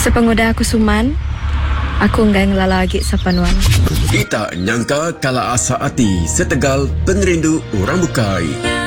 Sepenguda aku suman, aku enggak ngelalagi sapanuan. Kita nyangka kala asa hati setegal penerindu orang bukai.